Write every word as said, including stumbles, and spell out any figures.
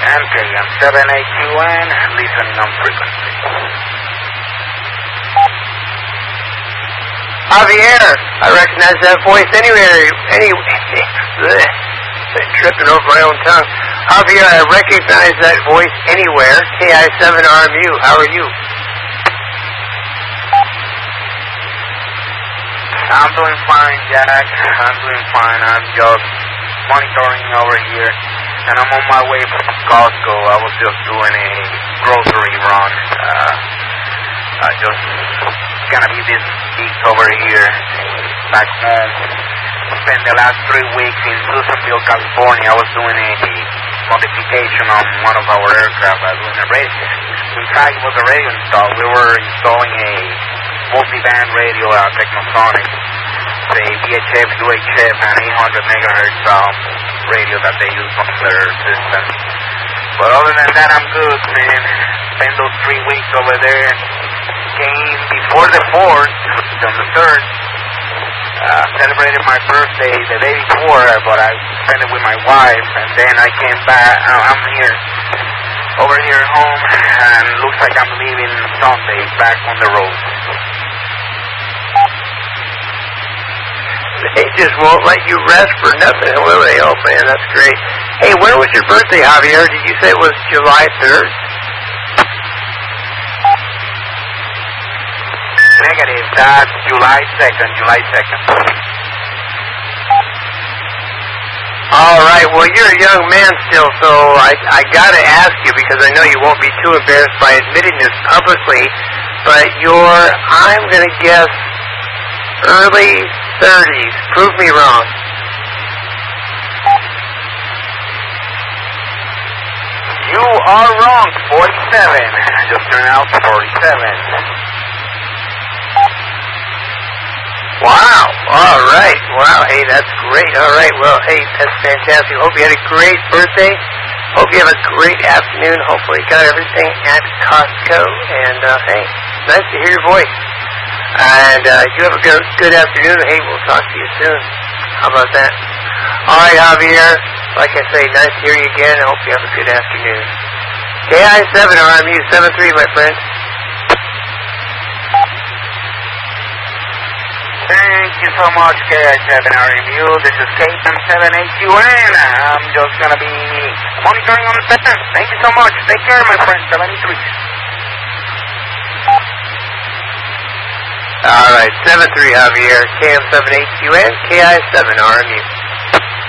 and K M seven H U N, listening on frequency. Javier, I recognize that voice anywhere. Anyway, tripping over my own tongue. Javier, I recognize that voice anywhere. K I seven R M U, how are you? I'm doing fine, Jack. I'm doing fine. I'm just monitoring over here, and I'm on my way from Costco. I was just doing a grocery run. Uh, I just gonna be this week over here, back home. Spent the last three weeks in Susanville, California. I was doing a modification on one of our aircraft. I was doing a radio. In fact, it was a radio install. We were installing a multi-band radio, uh, Technosonic, the V H F, U H F, and eight hundred megahertz um, radio that they use on their system. But other than that, I'm good, man. Spent those three weeks over there. Came before the fourth, on the third. Uh, celebrated my birthday the day before, but I spent it with my wife, and then I came back. Uh, I'm here, over here at home, and looks like I'm leaving Sunday back on the road. They just won't let you rest for nothing, will they? Oh, man, that's great. Hey, when was your birthday, Javier? Did you say it was July third? Negative. That's July second. July second. All right. Well, you're a young man still, so I I gotta ask you, because I know you won't be too embarrassed by admitting this publicly, but you're, I'm gonna guess, early thirties. Prove me wrong. You are wrong. forty-seven. I just turned out forty-seven. Wow. All right. Wow. Hey, that's great. All right. Well, hey, that's fantastic. Hope you had a great birthday. Hope you have a great afternoon. Hopefully you got everything at Costco. And, uh, hey, nice to hear your voice. And uh, you have a good, good afternoon. Hey, we'll talk to you soon. How about that? All right, Javier. Like I say, nice to hear you again. I hope you have a good afternoon. K I seven R M U seven three, my friend. Thank you so much, K I seven R M U. This is K M seven H U N. I'm just going to be monitoring on the center. Thank you so much. Take care, my friend. seventy-three. All right, seven three, Javier. K M seven H U N, K I seven R M U.